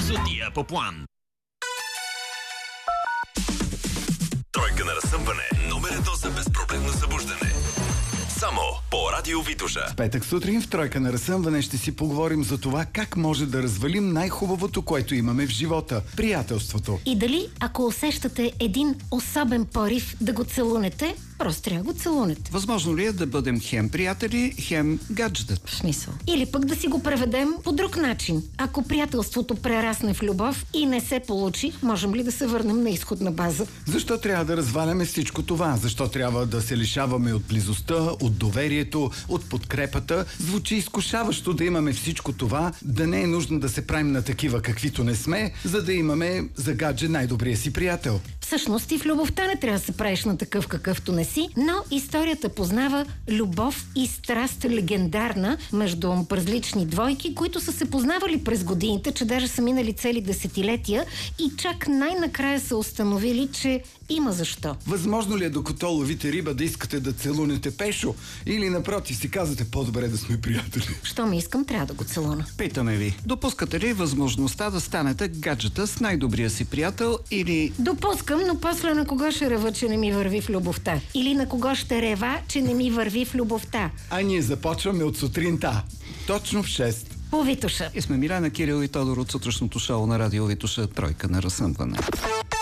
Бързотия по план. Тройка на разсъмване. Номер 1 за безпроблемно събуждане. Само по Радио Витоша. Петък сутрин в Тройка на разсъмване ще си поговорим за това как може да развалим най-хубавото, което имаме в живота – приятелството. И дали, ако усещате един особен порив да го целунете, просто трябва да го целунете. Възможно ли е да бъдем хем приятели, хем гаджета? В смисъл. Или пък да си го преведем по друг начин. Ако приятелството прерасне в любов и не се получи, можем ли да се върнем на изходна база? Защо трябва да разваляме всичко това? Защо трябва да се лишаваме от близостта, от доверието, от подкрепата? Звучи изкушаващо да имаме всичко това, да не е нужно да се правим на такива каквито не сме, за да имаме за гадже най-добрия си приятел. Всъщност и в любовта не трябва да се правиш на такъв какъвто не си, но историята познава любов и страст легендарна между различни двойки, които са се познавали през годините, че даже са минали цели десетилетия и чак най-накрая са установили, че има защо. Възможно ли е докато ловите риба да искате да целунете Пешо? Или напротив си казвате по-добре да сме приятели? Щом искам, трябва да го целуна. Питаме ви, допускате ли възможността да станете гаджета с най-добрия си приятел или... Допускам, но после на кого ще рева, че не ми върви в любовта? Или на кого ще рева, че не ми върви в любовта? А ние започваме от сутринта. Точно в 6. По Витоша. И сме Милена, Кирил и Тодор от сутрешното шоу на Радио Витоша Тройка на разсъмване.